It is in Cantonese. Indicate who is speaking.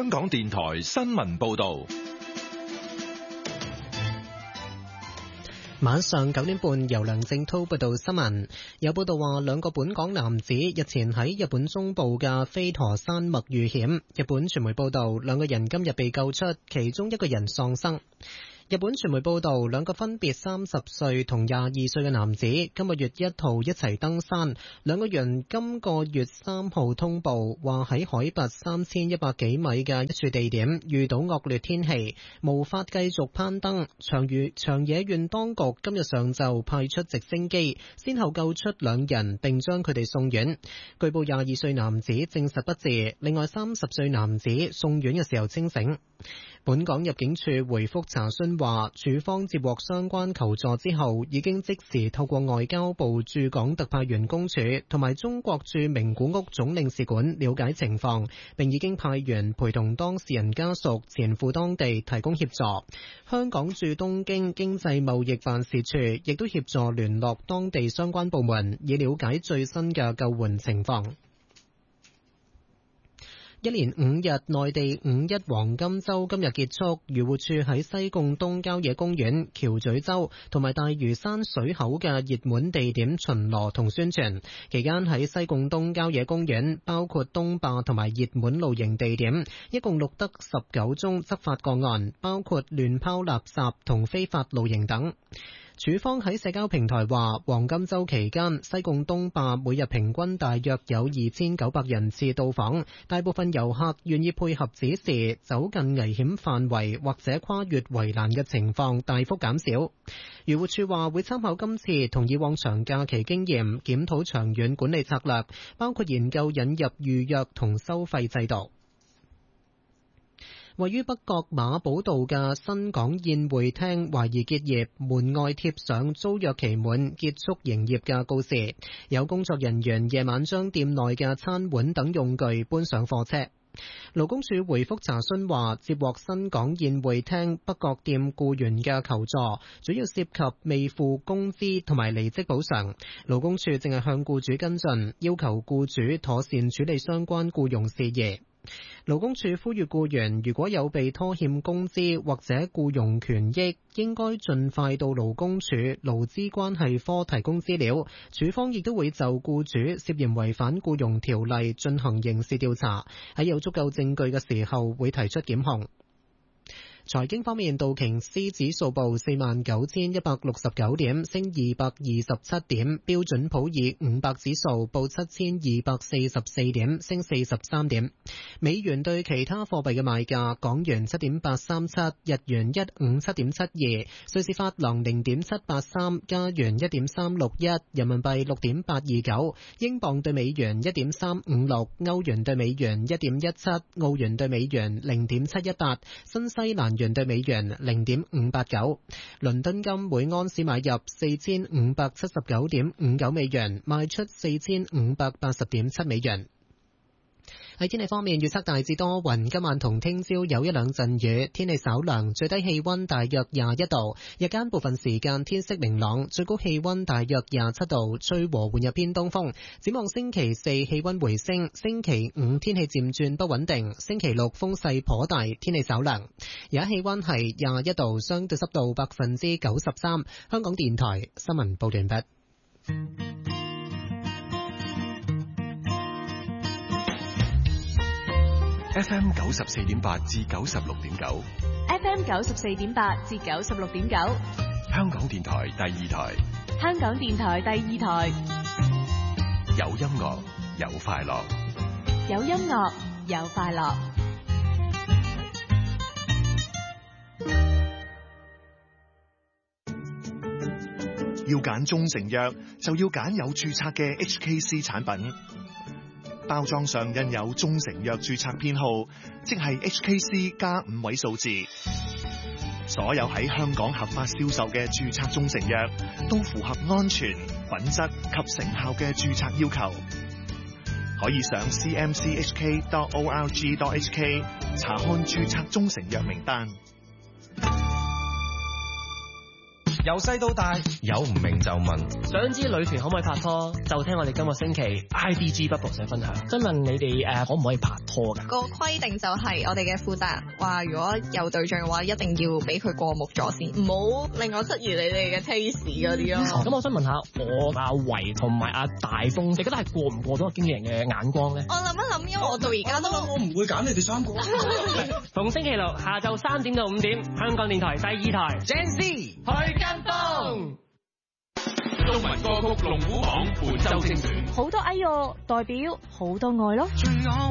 Speaker 1: 香港電台新聞報道。
Speaker 2: 晚上9點半，由梁正滔報道新聞。有報道話，兩個本港男子日前喺日本中部嘅飛陀山脈遇險。日本傳媒報道，兩個人今日被救出，其中一個人喪生。日本傳媒報道，兩個分別30歲同22歲嘅男子今個月1號一齊登山，兩個人今個月3號通報話喺海拔3100幾米嘅一處地點遇到惡劣天氣，無法繼續攀登。長野縣當局今日上晝派出直升機，先後救出兩人並將佢哋送院。據報22歲男子證實不治，另外30歲男子送院嘅時候清醒。本港入境處回覆查詢話，處方接獲相關求助之後，已經即時透過外交部駐港特派員公署同埋中國駐名古屋總領事館了解情況，並已經派員陪同當事人家屬前赴當地提供協助。香港駐東京經濟貿易辦事處亦都協助聯絡當地相關部門，以了解最新嘅救援情況。一連5日內地5·1黃金週今日結束，漁護署喺西貢東郊野公園、橋咀洲同埋大嶼山水口嘅熱門地點巡邏同宣傳。期間喺西貢東郊野公園，包括東壩同埋熱門露營地點，一共錄得19宗執法個案，包括亂拋垃圾同非法露營等。署方喺社交平台話，黃金週期間，西貢東壩每日平均大約有2900人次到訪，大部分遊客願意配合指示，走近危險範圍或者跨越圍欄嘅情況大幅減少。漁護署話會參考今次同以往長假期經驗，檢討長遠管理策略，包括研究引入預約同收費制度。位於北角馬寶道嘅新港宴會廳懷疑結業，門外貼上租約期滿結束營業嘅告示。有工作人員夜晚將店內嘅餐碗等用具搬上貨車。勞工處回覆查詢話，接獲新港宴會廳北角店僱員嘅求助，主要涉及未付工資同埋離職補償。勞工處正係向僱主跟進，要求僱主妥善處理相關僱傭事宜。勞工處呼籲僱員如果有被拖欠工資或者僱傭權益，應該盡快到勞工處勞資關係科提供資料。處方亦都會就僱主涉嫌違反僱傭條例進行刑事調查，喺有足夠證據嘅時候會提出檢控。財經方面，道瓊斯指數報49,169點，升227點；標準普爾500指數報7,244點，升43點。美元對其他貨幣嘅賣價：港元7.837，日元157.72，瑞士法郎0.783，加元1.361，人民幣6.829，英鎊對美元1.356，歐元對美元1.17，澳元對美元0.718，新西蘭元對美元0.589，倫敦金每安士買入4579.59美元，賣出4580.7美元。喺天氣方面，預測大致多雲，今晚同聽朝有一兩陣雨，天氣稍涼，最低氣溫大約21度，日間部分時間天色明朗，最高氣溫大約27度，吹和緩入偏東風。展望星期四氣溫回升，星期五天氣漸轉不穩定，星期六風勢頗大，天氣稍涼。而家氣溫係21度，相對濕度93%。香港電台新聞報完畢。
Speaker 3: FM 94.8至96.9
Speaker 4: ，FM 94.8至96.9，
Speaker 3: 香港電台第二台，
Speaker 4: 香港電台第二台，
Speaker 3: 有音樂有快樂，
Speaker 4: 有音樂有快樂。
Speaker 5: 要揀中成藥，就要揀有註冊嘅 HKC 產品。包裝上印有中成藥註冊編號，即係 HKC 加5位數字。所有喺香港合法銷售嘅註冊中成藥都符合安全、品質及成效嘅註冊要求。可以上 cmchk.org.hk 查看註冊中成藥名單。
Speaker 6: 由細到大，有唔明就問。
Speaker 7: 想知女團可唔可以拍拖，就聽我哋今個星期 IDG Bubble 社分享。真問你哋可唔可以拍拖㗎？
Speaker 8: 個規定就係我哋嘅負責人話，如果有對象嘅話，一定要俾佢過目咗先，唔好令我質疑你哋嘅 taste 嗰啲咯。
Speaker 7: 咁我想問下，我阿維同埋阿大風，你覺得係過唔過到個經紀人嘅眼光咧？
Speaker 8: 我諗一諗，因為我到而家都
Speaker 6: 我唔會揀你哋三個。
Speaker 7: 逢星期六下晝3點到5點，香港電台第2台 Gen Z 去跟風。
Speaker 1: 中文歌曲龍虎榜本周精選，
Speaker 4: 好多哎唷，代表好多愛咯。